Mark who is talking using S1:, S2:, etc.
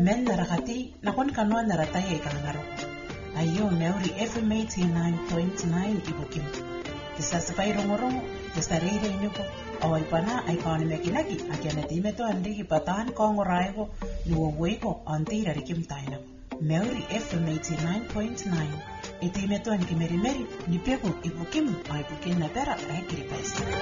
S1: men narakati nakon kanwa narataya ikangaro. Ayo Meuri FM 89.9 ibukim. Tisasipay rongorongo, tisarire inyuko, awal pana ay paunimekinaki, akianatimeto andi patahan kongoraigo, nuwawego antira rikim tayo. Meuri FM 89.9 itimeto an kimerimeri, nipego ibukim ay bukin na pera ay kiripes.